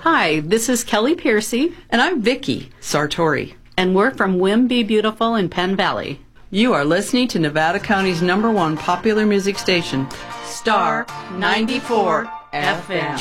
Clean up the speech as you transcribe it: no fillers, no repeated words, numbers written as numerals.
Hi, this is Kelly Piercy. And I'm Vicky Sartori. And we're from Wim Be Beautiful in Penn Valley. You are listening to Nevada County's #1 popular music station, Star 94 FM.